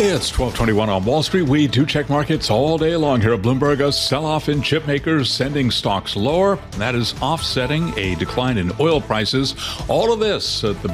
It's 1221 on Wall Street. We do check markets all day long here at Bloomberg. A sell-off in chip makers sending stocks lower. That is offsetting a decline in oil prices. All of this at the